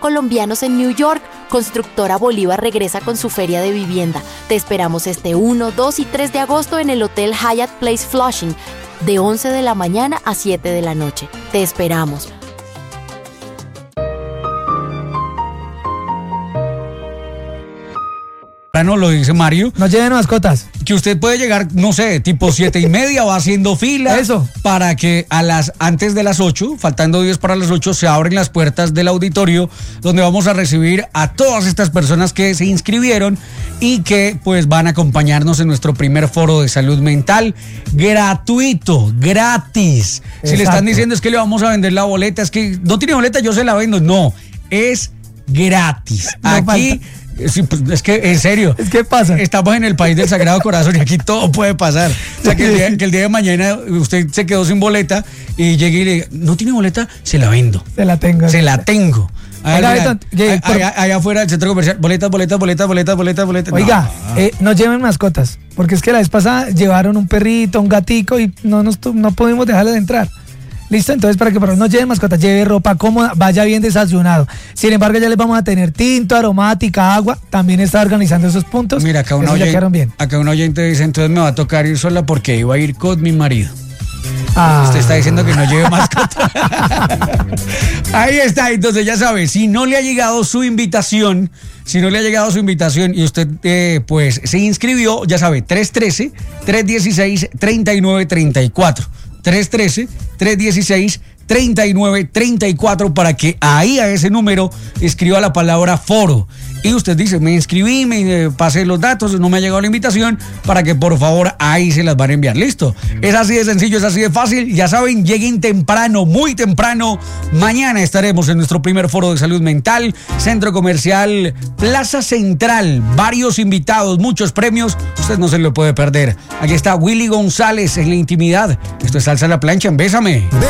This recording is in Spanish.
colombianos en New York, Constructora Bolívar regresa con su feria de vivienda. Te esperamos este 1, 2 y 3 de agosto en el Hotel Hyatt Place Flushing, de 11 de la mañana a 7 de la noche. Te esperamos. No lo dice Mario. No lleven mascotas. Que usted puede llegar, no sé, tipo 7:30, va haciendo fila. Eso. Para que antes de las 8, faltando 10 para las 8, se abren las puertas del auditorio donde vamos a recibir a todas estas personas que se inscribieron y que pues van a acompañarnos en nuestro primer foro de salud mental gratuito, gratis. Exacto. Si le están diciendo es que le vamos a vender la boleta, es que no tiene boleta, yo se la vendo. No, es gratis. No aquí... falta. Sí, pues, es que, en serio. Es que pasa. Estamos en el país del Sagrado Corazón y aquí todo puede pasar. O sea, que el día de mañana usted se quedó sin boleta y llegue y le diga, ¿no tiene boleta? Se la vendo. Se la tengo. Allá afuera del centro comercial, boletas. Oiga, no lleven mascotas, porque es que la vez pasada llevaron un perrito, un gatico y no pudimos dejarles de entrar. Listo, entonces para que no lleve mascotas, lleve ropa cómoda, vaya bien desayunado. Sin embargo, ya les vamos a tener tinto, aromática, agua. También está organizando esos puntos. Mira, acá un oyente dice, entonces me va a tocar ir sola porque iba a ir con mi marido. Usted está diciendo que no lleve mascota. Ahí está, entonces ya sabe, si no le ha llegado su invitación y usted pues se inscribió, ya sabe, 313-316-3934. 313-316-3934 para que ahí a ese número escriba la palabra foro. Y usted dice, me inscribí, me pasé los datos, no me ha llegado la invitación, para que por favor ahí se las van a enviar. Listo. Es así de sencillo, es así de fácil. Ya saben, lleguen temprano, muy temprano. Mañana estaremos en nuestro primer foro de salud mental, Centro Comercial Plaza Central. Varios invitados, muchos premios. Usted no se lo puede perder. Aquí está Willy González en la intimidad. Esto es Salsa a la Plancha en Bésame.